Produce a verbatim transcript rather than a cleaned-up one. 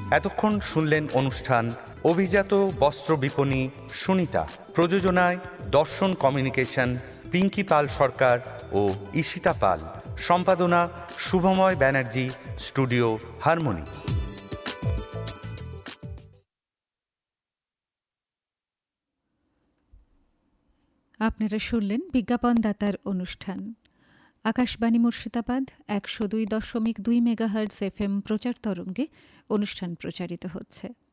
এতক্ষণ শুনলেন অনুষ্ঠান অভিজাত বস্ত্র বিপণী সুনিতা। প্রযোজনায় দর্শন কমিউনিকেশন, পিঙ্কি পাল সরকার ও ঈশিতা পাল। সম্পাদনা শুভময় ব্যানার্জি, স্টুডিও হারমোনি। আপনারা শুনলেন বিজ্ঞাপনদাতার অনুষ্ঠান। আকাশবাণী মুর্শিদাবাদ একশো দুই দশমিক দুই মেগাহার্টজ এফ এম প্রচার তরঙ্গে অনুষ্ঠান প্রচারিত হচ্ছে।